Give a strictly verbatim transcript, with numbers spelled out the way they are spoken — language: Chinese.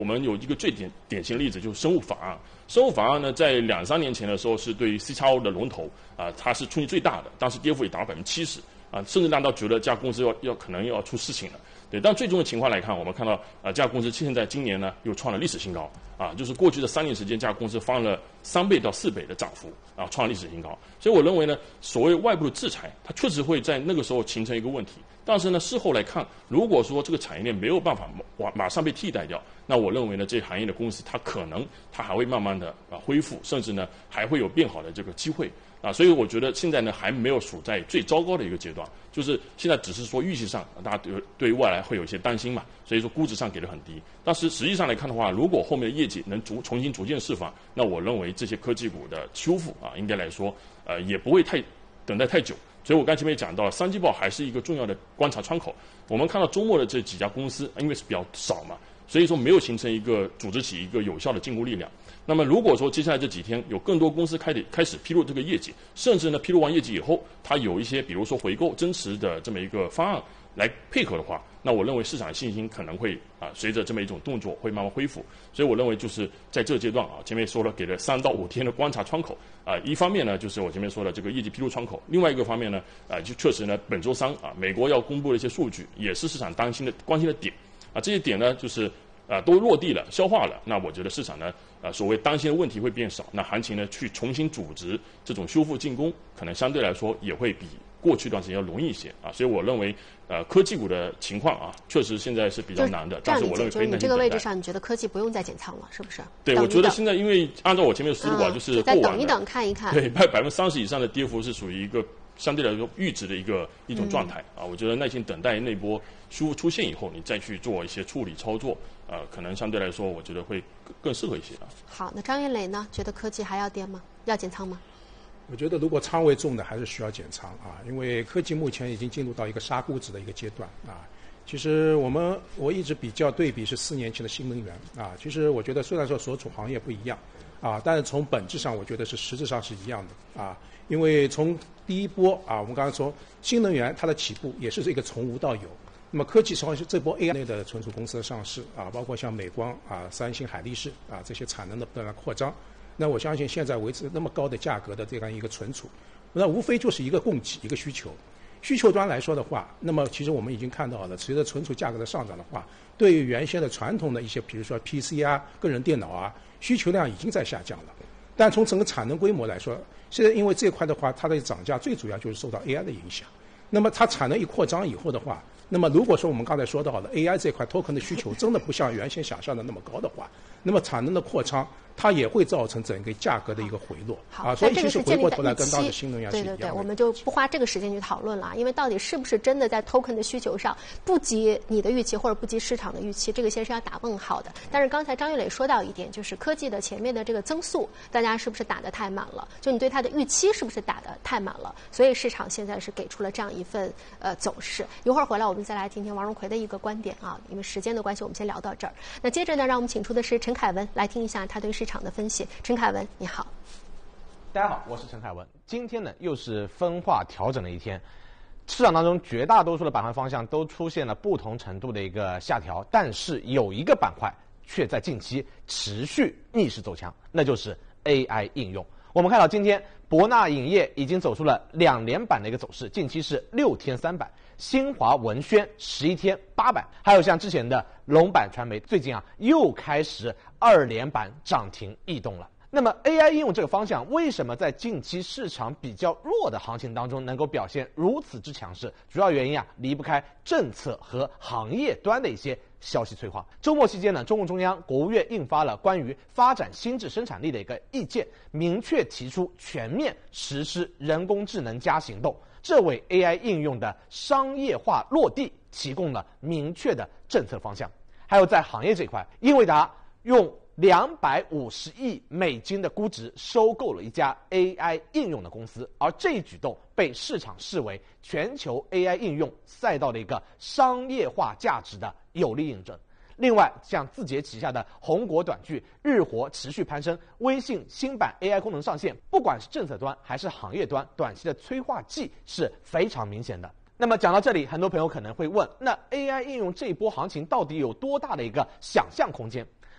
我们有一个最典典型的例子，就是生物法案。生物法案呢，在两三年前的时候，是对于 C X O 的龙头啊，它是冲击最大的，当时跌幅也达到百分之七十啊，甚至让到觉得这家公司要要可能要出事情了。对，但最终的情况来看，我们看到啊，这家公司现在今年呢又创了历史新高啊，就是过去的三年时间，这家公司翻了三倍到四倍的涨幅啊，创了历史新高。所以我认为呢，所谓外部的制裁，它确实会在那个时候形成一个问题。但是呢，事后来看，如果说这个产业链没有办法马马上被替代掉，那我认为呢，这些行业的公司它可能它还会慢慢的啊恢复，甚至呢还会有变好的这个机会啊。所以我觉得现在呢还没有处在最糟糕的一个阶段，就是现在只是说预期上大家对对未来会有一些担心嘛，所以说估值上给的很低。但是实际上来看的话，如果后面的业绩能逐重新逐渐释放，那我认为这些科技股的修复啊，应该来说呃也不会太等待太久。所以我刚才前面也讲到了，三季报还是一个重要的观察窗口。我们看到周末的这几家公司，因为是比较少嘛，所以说没有形成一个组织起一个有效的禁锢力量。那么如果说接下来这几天有更多公司开始开始披露这个业绩，甚至呢披露完业绩以后，它有一些比如说回购增持的这么一个方案来配合的话，那我认为市场信心可能会啊随着这么一种动作会慢慢恢复。所以我认为就是在这个阶段啊，前面说了给了三到五天的观察窗口啊，一方面呢就是我前面说的这个业绩披露窗口，另外一个方面呢啊就确实呢本周三啊美国要公布的一些数据也是市场担心的关心的点啊，这些点呢就是啊都落地了消化了，那我觉得市场呢啊所谓担心的问题会变少，那行情呢去重新组织这种修复进攻，可能相对来说也会比过去一段时间要容易一些啊，所以我认为，呃，科技股的情况啊，确实现在是比较难的。但是我认为可以你这个位置上，你觉得科技不用再减仓了，是不是？ 对，我觉得现在因为按照我前面的思路啊， 嗯、 就是再等一等看一看。 对，百百分之三十以上的跌幅是属于一个相对来说阈值的一个一种状态、嗯、啊。我觉得耐心等待那波修复出现以后，你再去做一些处理操作，呃，可能相对来说，我觉得会更更适合一些啊。 好，那张云磊呢？觉得科技还要跌吗？要减仓吗？ 我觉得如果仓位重的还是需要减仓啊，因为科技目前已经进入到一个杀估值的一个阶段啊。其实我们我一直比较对比是四年前的新能源啊，其实我觉得虽然说所处行业不一样啊，但是从本质上我觉得是实质上是一样的啊。因为从第一波啊，我们刚才说新能源它的起步也是一个从无到有，那么科技实际上是这波 A I 类的存储公司的上市啊，包括像美光啊、三星、海力士啊这些产能的不断的扩张。那我相信现在维持那么高的价格的这样一个存储，那无非就是一个供给一个需求。需求端来说的话，那么其实我们已经看到了，随着存储价格的上涨的话，对于原先的传统的一些，比如说 P C 啊、个人电脑啊，需求量已经在下降了。但从整个产能规模来说，现在因为这块的话，它的涨价最主要就是受到 A I 的影响。那么它产能一扩张以后的话，那么如果说我们刚才说到的 A I 这块 token 的需求真的不像原先想象的那么高的话，那么产能的扩张它也会造成整个价格的一个回落啊，所以其实回过头来跟当时新能源是一样的。 对对对，我们就不花这个时间去讨论了，因为到底是不是真的在 token 的需求上不及你的预期或者不及市场的预期，这个先是要打问号的。但是刚才张玉磊说到一点，就是科技的前面的这个增速，大家是不是打得太满了？就你对它的预期是不是打得太满了？所以市场现在是给出了这样一份呃走势。一会儿回来我们再来听听王荣奎的一个观点啊，因为时间的关系，我们先聊到这儿。那接着呢，让我们请出的是陈凯文来听一下他对市场的分析。陈凯文，你好。 大家好，我是陈凯文。今天呢，又是分化调整的一天，市场当中绝大多数的板块方向都出现了不同程度的一个下调，但是有一个板块却在近期持续逆势走强，那就是 A I 应用。我们看到今天博纳影业已经走出了两连板的一个走势，近期是六天三板，新华文轩十一天八板，还有像之前的龙板传媒，最近啊又开始二连板涨停异动了。那么 A I 应用这个方向为什么在近期市场比较弱的行情当中能够表现如此之强势？主要原因啊离不开政策和行业端的一些消息催化。周末期间呢，中共中央、国务院印发了关于发展新质生产力的一个意见，明确提出全面实施人工智能加行动，这为 A I 应用的商业化落地提供了明确的政策方向。还有在行业这块，英伟达用两百五十亿美金的估值收购了一家 A I 应用的公司，而这一举动被市场视为全球 A I 应用赛道的一个商业化价值的有力印证。另外，像字节旗下的红果短剧日活持续攀升，微信新版 A I 功能上线，不管是政策端还是行业端，短期的催化剂是非常明显的。那么讲到这里，很多朋友可能会问，那 A I 应用这一波行情到底有多大的一个想象空间？